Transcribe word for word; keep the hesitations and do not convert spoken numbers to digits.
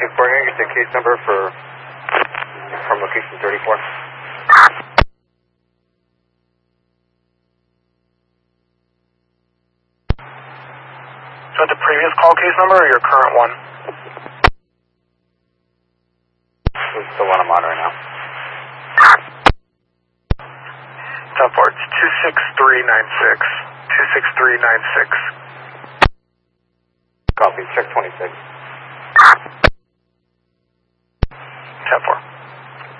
King Foreigner, get the case number for from location thirty-four. So the previous call case number or your current one? This is the one I'm on right now. ten four, it's two six three nine six. two six three nine six. Copy, check twenty-six. ten four.